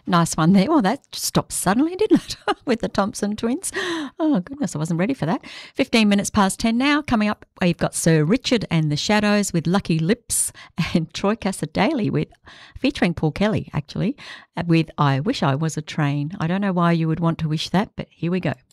Nice one there. Well, that stopped suddenly, didn't it, with the Thompson twins? Oh, goodness, I wasn't ready for that. 15 minutes past 10 now. Coming up, we've got Sir Richard and the Shadows with Lucky Lips, and Troy Cassar-Daley featuring Paul Kelly, actually, with I Wish I Was a Train. I don't know why you would want to wish that, but here we go.